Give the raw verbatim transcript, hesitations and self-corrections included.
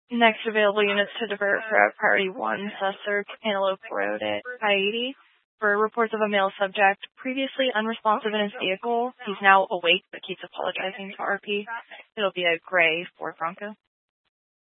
Next available units to divert for priority one, Sussex Antelope Road at I eighty. For reports of a male subject previously unresponsive in his vehicle. He's now awake but keeps apologizing to R P. It'll be a gray Ford Bronco.